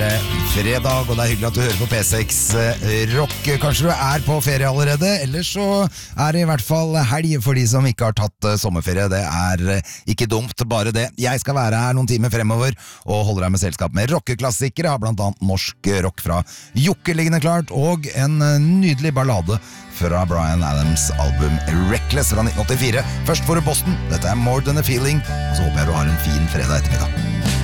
det fredag, og det hyggelig at du hører på P6 Rock. Kanskje du på ferie allerede, eller så det I hvert fall helg for de som ikke har tatt sommerferie. Det ikke dumt, bare det. Jeg skal være her noen timer fremover og holde deg med selskap med rockeklassikere. Har blant annet norsk rock fra Jokke liggende klart, og en nydelig ballade fra Bryan Adams album Reckless fra 1984. Først får du Boston, dette More Than a Feeling, og så håper jeg du har en fin fredag ettermiddag.